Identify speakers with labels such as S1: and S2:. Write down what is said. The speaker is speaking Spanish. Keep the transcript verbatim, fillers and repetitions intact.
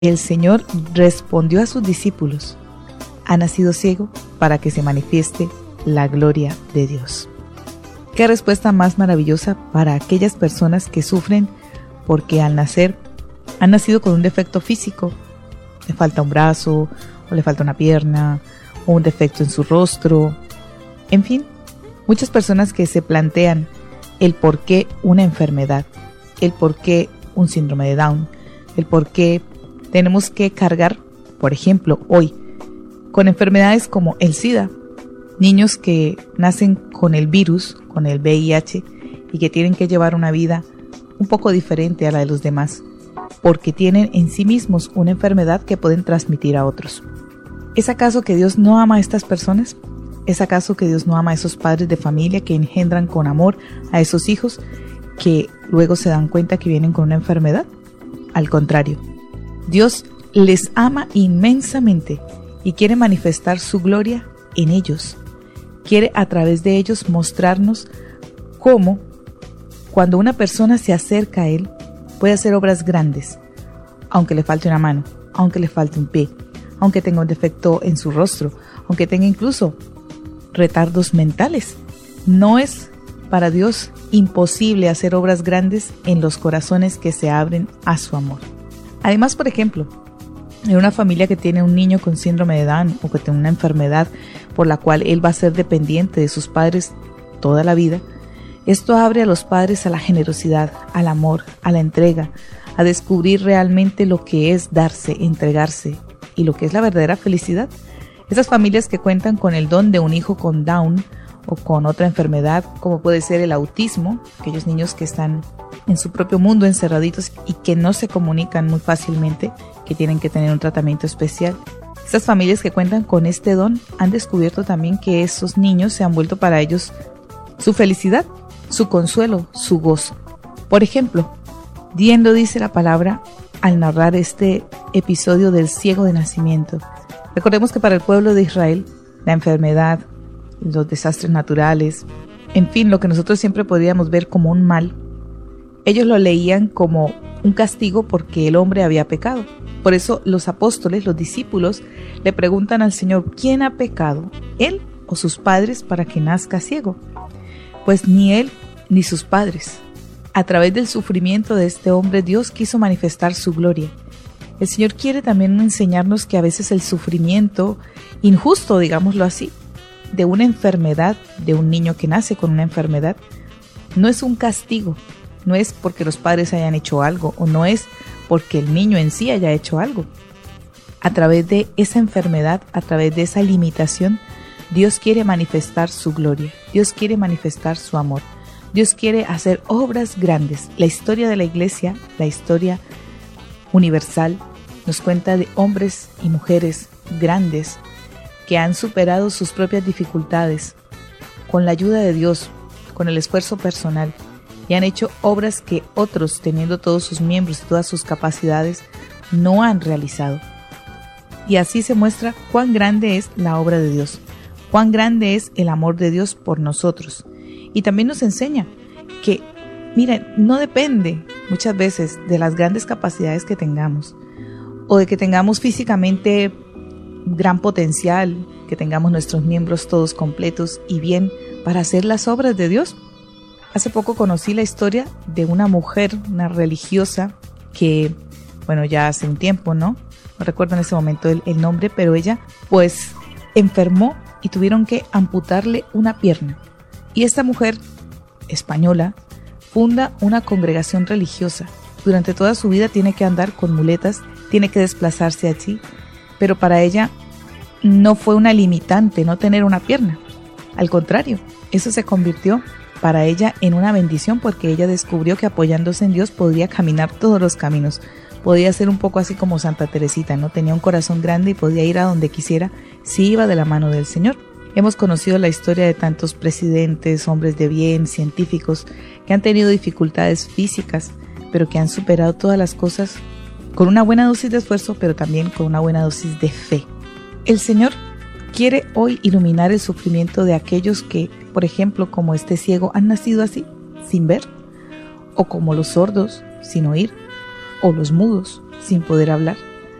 S1: El Señor respondió a sus discípulos: ha nacido ciego para que se manifieste la gloria de Dios. Qué respuesta más maravillosa para aquellas personas que sufren porque al nacer han nacido con un defecto físico. Le falta un brazo, o le falta una pierna, o un defecto en su rostro. En fin, muchas personas que se plantean el por qué una enfermedad, el por qué un síndrome de Down, el por qué tenemos que cargar, por ejemplo, hoy, con enfermedades como el SIDA, niños que nacen con el virus, con el V I H, y que tienen que llevar una vida un poco diferente a la de los demás, porque tienen en sí mismos una enfermedad que pueden transmitir a otros. ¿Es acaso que Dios no ama a estas personas? ¿Es acaso que Dios no ama a esos padres de familia que engendran con amor a esos hijos que luego se dan cuenta que vienen con una enfermedad? Al contrario, Dios les ama inmensamente y quiere manifestar su gloria en ellos. Quiere a través de ellos mostrarnos cómo, cuando una persona se acerca a Él, puede hacer obras grandes, aunque le falte una mano, aunque le falte un pie, aunque tenga un defecto en su rostro, aunque tenga incluso retardos mentales. No es para Dios imposible hacer obras grandes en los corazones que se abren a su amor. Además, por ejemplo, en una familia que tiene un niño con síndrome de Down o que tiene una enfermedad por la cual él va a ser dependiente de sus padres toda la vida, esto abre a los padres a la generosidad, al amor, a la entrega, a descubrir realmente lo que es darse, entregarse y lo que es la verdadera felicidad. Esas familias que cuentan con el don de un hijo con Down o con otra enfermedad, como puede ser el autismo, aquellos niños que están en su propio mundo encerraditos y que no se comunican muy fácilmente, que tienen que tener un tratamiento especial. Estas familias que cuentan con este don han descubierto también que esos niños se han vuelto para ellos su felicidad, su consuelo, su gozo. Por ejemplo, Diendo dice la palabra al narrar este episodio del ciego de nacimiento. Recordemos que para el pueblo de Israel, la enfermedad, los desastres naturales, en fin, lo que nosotros siempre podríamos ver como un mal, ellos lo leían como un castigo porque el hombre había pecado. Por eso los apóstoles, los discípulos, le preguntan al Señor: ¿quién ha pecado, él o sus padres, para que nazca ciego? Pues ni él ni sus padres. A través del sufrimiento de este hombre, Dios quiso manifestar su gloria. El Señor quiere también enseñarnos que a veces el sufrimiento injusto, digámoslo así, de una enfermedad, de un niño que nace con una enfermedad, no es un castigo, no es porque los padres hayan hecho algo o no es porque el niño en sí haya hecho algo. A través de esa enfermedad, a través de esa limitación, Dios quiere manifestar su gloria, Dios quiere manifestar su amor, Dios quiere hacer obras grandes. La historia de la iglesia, la historia universal, nos cuenta de hombres y mujeres grandes que han superado sus propias dificultades con la ayuda de Dios, con el esfuerzo personal, y han hecho obras que otros, teniendo todos sus miembros y todas sus capacidades, no han realizado. Y así se muestra cuán grande es la obra de Dios, cuán grande es el amor de Dios por nosotros. Y también nos enseña que, miren, no depende muchas veces de las grandes capacidades que tengamos o de que tengamos físicamente gran potencial, que tengamos nuestros miembros todos completos y bien para hacer las obras de Dios. Hace poco conocí la historia de una mujer, una religiosa, que, bueno, ya hace un tiempo, ¿no? No recuerdo en ese momento el, el nombre, pero ella, pues, enfermó y tuvieron que amputarle una pierna. Y esta mujer española funda una congregación religiosa. Durante toda su vida tiene que andar con muletas, tiene que desplazarse allí, pero para ella no fue una limitante no tener una pierna. Al contrario, eso se convirtió para ella en una bendición porque ella descubrió que apoyándose en Dios podía caminar todos los caminos. Podía ser un poco así como Santa Teresita, ¿no? Tenía un corazón grande y podía ir a donde quisiera si iba de la mano del Señor. Hemos conocido la historia de tantos presidentes, hombres de bien, científicos, que han tenido dificultades físicas, pero que han superado todas las cosas con una buena dosis de esfuerzo, pero también con una buena dosis de fe. El Señor quiere hoy iluminar el sufrimiento de aquellos que, por ejemplo, como este ciego, han nacido así, sin ver, o como los sordos, sin oír, o los mudos, sin poder hablar.